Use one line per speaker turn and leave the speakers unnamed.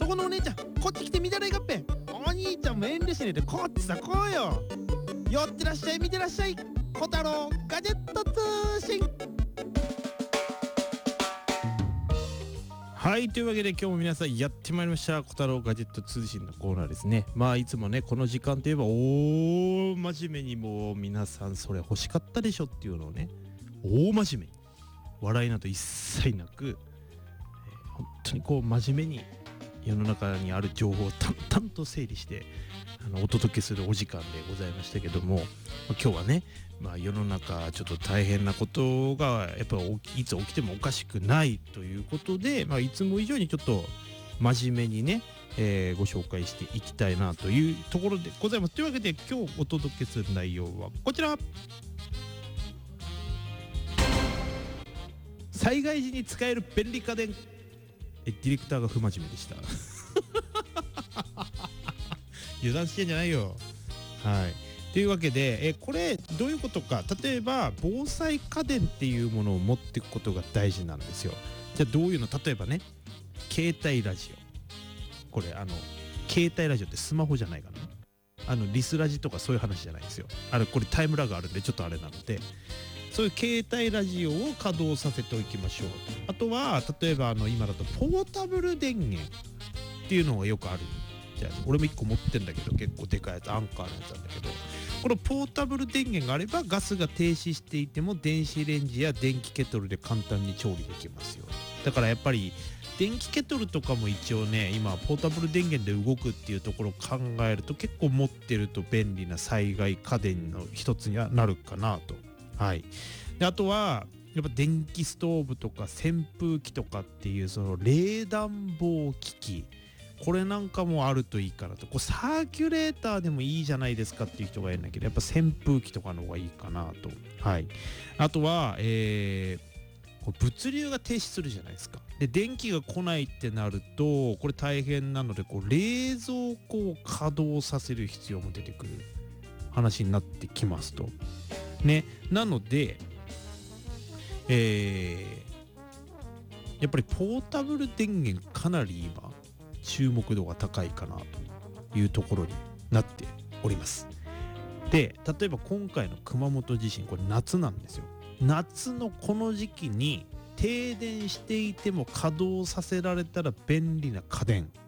そこのお姉ちゃんこっち来て見てらいかっぺ。お兄ちゃんも遠慮しねえでこっちさ来いよ。寄ってらっしゃい見てらっしゃい。小太郎ガジェット通信。はい、というわけで今日も皆さんやってまいりました。小太郎ガジェット通信のコーナーですね。まあいつもねこの時間といえば大真面目にもう皆さんそれ欲しかったでしょっていうのをね大真面目に笑いなど一切なく、本当にこう真面目に世の中にある情報を淡々と整理してお届けするお時間でございましたけども、今日はね、世の中ちょっと大変なことがやっぱりいつ起きてもおかしくないということで、いつも以上にちょっと真面目にね、ご紹介していきたいなというところでございます。というわけで今日お届けする内容はこちら。災害時に使える便利家電。ディレクターが不真面目でした油断してんじゃないよ。はい、というわけで、これどういうことか。例えば防災家電っていうものを持っていくことが大事なんですよ。じゃあどういうの。例えばね携帯ラジオ。これ携帯ラジオってスマホじゃないからね。リスラジとかそういう話じゃないんですよ。これタイムラグあるんでちょっとあれなので、そういう携帯ラジオを稼働させておきましょう。あとは例えば今だとポータブル電源っていうのがよくある。じゃあ俺も1個持ってんだけど結構でかいやつ、アンカーのやつなんだけど、このポータブル電源があればガスが停止していても電子レンジや電気ケトルで簡単に調理できますよ。だからやっぱり電気ケトルとかも一応ね今ポータブル電源で動くっていうところを考えると結構持ってると便利な災害家電の一つにはなるかなと。はい、であとはやっぱ電気ストーブとか扇風機とかっていうその冷暖房機器、これなんかもあるといいかなと。サーキュレーターでもいいじゃないですかっていう人がいるんだけど、やっぱ扇風機とかの方がいいかなと。はい、あとは、物流が停止するじゃないですか。で電気が来ないってなるとこれ大変なので、冷蔵庫を稼働させる必要も出てくる話になってきますとね。なのでやっぱりポータブル電源かなり今注目度が高いかなというところになっております。で例えば今回の熊本地震、これ夏なんですよ。夏のこの時期に停電していても稼働させられたら便利な家電、